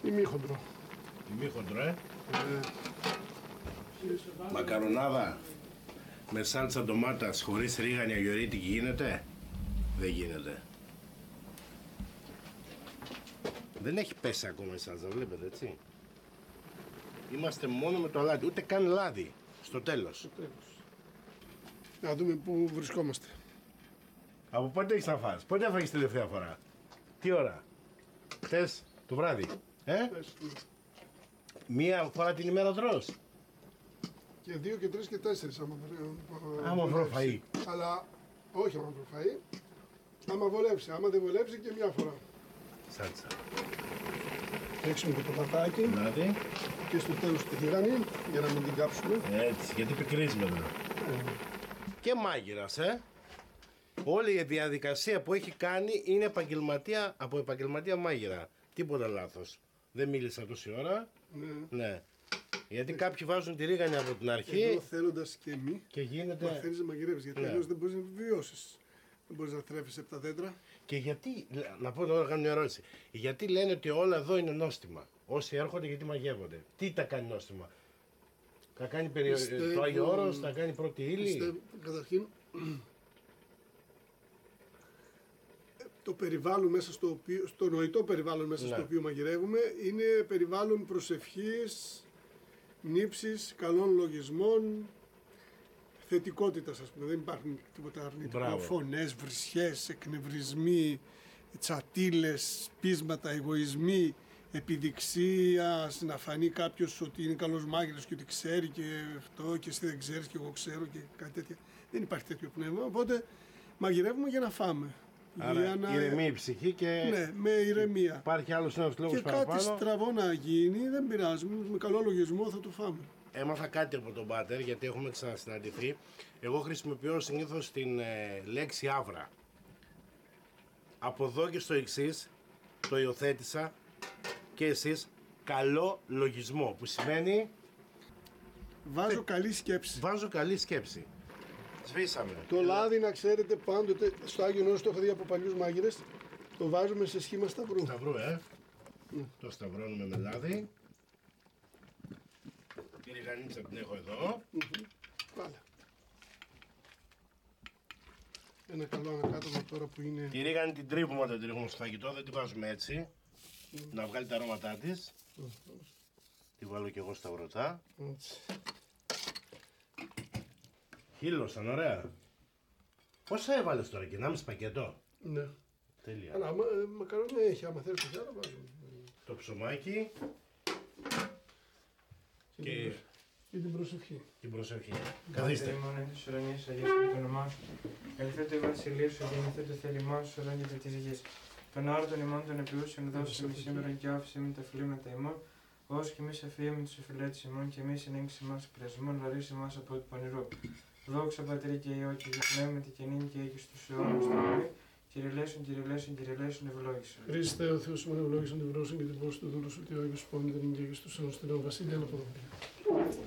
Ημίχοντρο. Ημίχοντρο, Μακαρονάδα με σάλτσα ντομάτας χωρίς ρίγανη αγιορείτικη γίνεται? Δεν γίνεται. Δεν έχει πέσει ακόμα η σάλτσα, βλέπετε, έτσι. Είμαστε μόνο με το αλάτι, ούτε καν λάδι στο τέλος. Να δούμε πού βρισκόμαστε. Από πότε έχεις να φας? Πότε έφαγες τελευταία φορά? Τι ώρα? Χτες το βράδυ? Μία φορά την ημέρα τρως? Και 2 και 3 και 4 άμα βρω φαΐ. Αλλά όχι άμα βρω φαΐ. Άμα βολέψει. Άμα δεν βολέψει και μια φορά. Σάλτσα. Ρίξουμε και το πατάκι. Δηλαδή. Και στο τέλος τη τηγάνι για να μην την κάψουμε. Έτσι, γιατί πικρίζουμε εδώ. Και μάγειρας, Όλη η διαδικασία που έχει κάνει είναι από επαγγελματία μάγειρα. Τίποτα λάθος. Δεν μίλησα τόση ώρα. Ναι. Γιατί κάποιοι βάζουν τη ρίγανη από την αρχή. Εδώ θέλοντας και μη. Και γίνεται. Μαθαίνεις να μαγειρεύεις. Γιατί αλλιώς δεν μπορείς να επιβιώσεις. Δεν μπορείς να θρέφεις από τα δέντρα. Και γιατί, να πω τώρα, να κάνω μια ερώτηση. Γιατί λένε ότι όλα εδώ είναι νόστιμα? Όσοι έρχονται, γιατί μαγεύονται? Τι τα κάνει νόστιμα? Θα κάνει το Άγιο Όρος, θα κάνει πρώτη ύλη? Καταρχήν, το περιβάλλον μέσα στο νοητό περιβάλλον μέσα στο οποίο μαγειρεύουμε είναι περιβάλλον προσευχής, νύψης, καλών λογισμών, θετικότητας, ας πούμε. Δεν υπάρχουν τίποτα αρνητικό. Φωνές, βρισιές, εκνευρισμοί, τσατίλες, πείσματα, εγωισμοί, επιδειξία, να φανεί κάποιος ότι είναι καλός μάγειρας και ότι ξέρει και αυτό και εσύ δεν ξέρεις και εγώ ξέρω και κάτι τέτοια. Δεν υπάρχει τέτοιο πνεύμα, οπότε μαγειρεύουμε για να φάμε. Άρα ηρεμεί η ψυχή και ναι, με ηρεμία. Υπάρχει άλλος ένας λόγος και παραπάνω. Κάτι στραβό να γίνει, δεν πειράζει, με καλό λογισμό θα το φάμε. Έμαθα κάτι από τον Πάτερ, γιατί έχουμε ξανασυναντηθεί. Εγώ χρησιμοποιώ συνήθως την λέξη άβρα. Από εδώ και στο εξής το υιοθέτησα και εσείς, καλό λογισμό, που σημαίνει βάζω καλή σκέψη. Βάζω καλή σκέψη. Σβήσαμε. Το λάδι, να ξέρετε, πάντοτε στο Άγιο Όρος, το έχω δει από παλιούς μάγειρες, το βάζουμε σε σχήμα σταυρού. Σταυρού, Το σταυρώνουμε με λάδι. Τη ριγανίτσα την έχω εδώ. Βάλε. Ένα καλό ανακάτωμα τώρα που είναι. Τη ρίγανη την τρίβουμε όταν την ρίχνουμε στο φαγητό, δεν τη βάζουμε έτσι. Να βγάλει τα αρώματά της. Τη βάλω και εγώ στα βρωτά. Χύλωσαν, ωραία. Πόσα έβαλες τώρα, και 1,5 πακέτο? Ναι. Τέλεια. Αλλά μακαρόνια έχει, άμα θέλεις το άλλο βάζουμε. Το ψωμάκι. Και την προσευχή. Την προσευχή. Καθίστε. Ημών της ουρανίας, αγιαστεί το όνομά σου. Ελθέτω η βασιλεία σου, γεννηθέ το θέλημά σου, ουράνια και της γης. Τον άρτον ημών των επιούσεων δώσε με σήμερα και άφησε με τα φλήματα ημών. Ως και εμείς αφίαμε τους εφηλέτες ημών και εμείς ενέγγισε μας κρεσμών, λαρίσε μας από το πονηρό. Δόξα Πατρί και Υιό και Πνεύματι και νυν και εκεί στους αιώνας του Αμήν. Κυριλέσον, κυριλέσον, κυριλέσον, ευλόγησον. Χριστέ ο Θεός ημών ευλόγησον την βρόσιν και την πόρση του δούλου σου, ότι ο Άγιος Πόνη δεν είναι και στους αιώνας του Βασίλεια να αποδοθεί.